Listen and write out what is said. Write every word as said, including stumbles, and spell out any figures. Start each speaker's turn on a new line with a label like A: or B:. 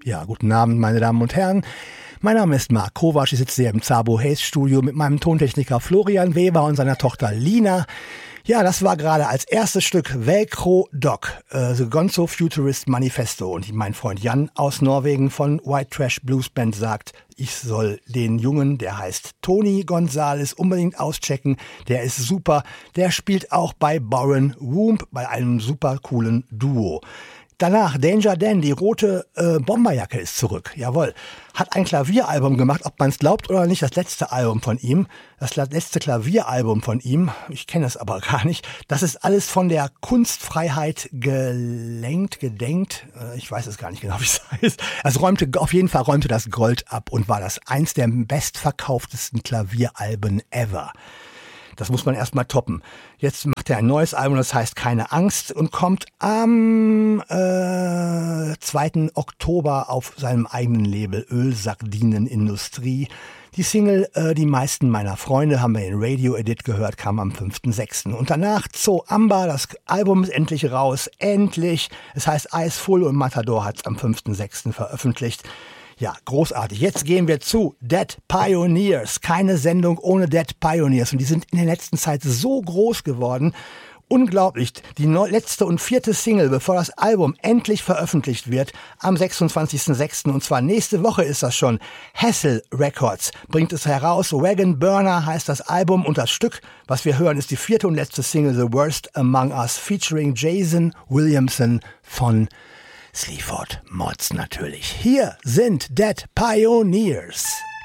A: Ja, guten Abend, meine Damen und Herren. Mein Name ist Marc Kovac, ich sitze hier im Zabo Hayes Studio mit meinem Tontechniker Florian Weber und seiner Tochter Lina. Ja, das war gerade als erstes Stück Velcro Dog, äh, The Gonzo Futurist Manifesto. Und mein Freund Jan aus Norwegen von White Trash Blues Band sagt, ich soll den Jungen, der heißt Tony Gonzalez, unbedingt auschecken. Der ist super. Der spielt auch bei Boren Womb, bei einem super coolen Duo. Danach Danger Dan, die rote äh, Bomberjacke ist zurück. Jawohl. Hat ein Klavieralbum gemacht, ob man es glaubt oder nicht, das letzte Album von ihm. Das letzte Klavieralbum von ihm, ich kenne es aber gar nicht. Das ist alles von der Kunstfreiheit gelenkt, gedenkt. Äh, ich weiß es gar nicht genau, wie es heißt. Also räumte, auf jeden Fall räumte das Gold ab und war das eins der bestverkauftesten Klavieralben ever. Das muss man erstmal toppen. Jetzt macht er ein neues Album, das heißt Keine Angst und kommt am äh, zweiten Oktober auf seinem eigenen Label Ölsardinenindustrie. Die Single äh, Die meisten meiner Freunde haben wir in Radio Edit gehört, kam am fünften sechsten Und danach Zo Amba, das Album ist endlich raus, endlich. Es heißt Eyes Full und Matador hat es am fünften sechsten veröffentlicht. Ja, großartig. Jetzt gehen wir zu Dead Pioneers. Keine Sendung ohne Dead Pioneers. Und die sind in der letzten Zeit so groß geworden. Unglaublich. Die letzte und vierte Single, bevor das Album endlich veröffentlicht wird, am sechsundzwanzigsten sechsten Und zwar nächste Woche ist das schon. Hassel Records bringt es heraus. Wagon Burner heißt das Album. Und das Stück, was wir hören, ist die vierte und letzte Single The Worst Among Us featuring Jason Williamson von Sleaford Mods natürlich. Hier sind Dead Pioneers.